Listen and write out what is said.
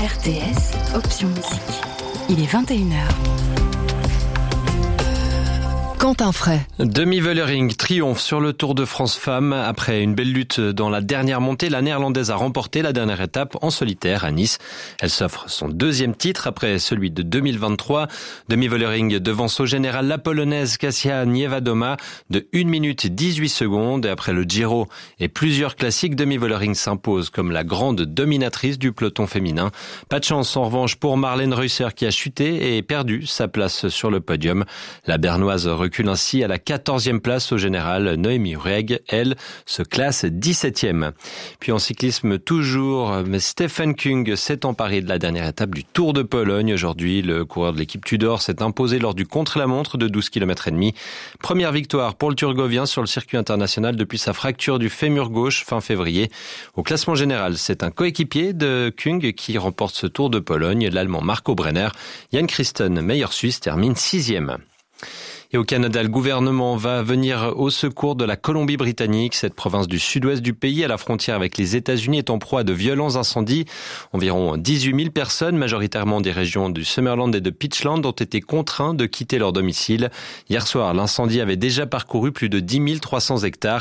RTS, option musique. Il est 21h. Quentin Fray. Demi-Vollering triomphe sur le Tour de France Femmes. Après une belle lutte dans la dernière montée, la Néerlandaise a remporté la dernière étape en solitaire à Nice. Elle s'offre son deuxième titre après celui de 2023. Demi-Vollering devance au général la Polonaise Kasia Niewiadoma de 1 minute 18 secondes. Et après le Giro et plusieurs classiques, Demi-Vollering s'impose comme la grande dominatrice du peloton féminin. Pas de chance en revanche pour Marlene Reusser qui a chuté et perdu sa place sur le podium. La Bernoise recule ainsi à la 14e place au général. Noémie Ruegg, elle, se classe 17e. Puis en cyclisme toujours, Stefan Kung s'est emparé de la dernière étape du Tour de Pologne. Aujourd'hui, le coureur de l'équipe Tudor s'est imposé lors du contre-la-montre de 12 km et demi. Première victoire pour le Turgovien sur le circuit international depuis sa fracture du fémur gauche fin février. Au classement général, c'est un coéquipier de Kung qui remporte ce Tour de Pologne, l'Allemand Marco Brenner. Jan Christen, meilleur Suisse, termine 6e. Et au Canada, le gouvernement va venir au secours de la Colombie-Britannique. Cette province du sud-ouest du pays, à la frontière avec les États-Unis, est en proie à de violents incendies. Environ 18 000 personnes, majoritairement des régions du Summerland et de Pittsland, ont été contraints de quitter leur domicile. Hier soir, l'incendie avait déjà parcouru plus de 10 300 hectares.